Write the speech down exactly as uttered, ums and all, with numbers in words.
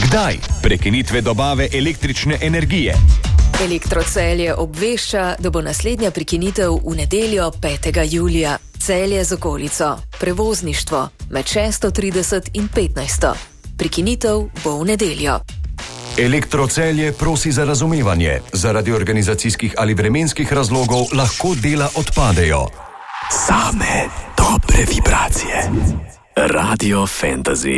Kdaj? Prekinitve dobave električne energije. Elektrocelje obvešča, da bo naslednja prekinitev v nedeljo petega julija. Celje z okolico. Prevozništvo med šesto trideset in petnajsto. Prekinitev bo v nedeljo. Elektrocelje prosi za razumevanje. Zaradi organizacijskih ali vremenskih razlogov lahko dela odpadejo. Same dobre vibracije. Radio Fantasy.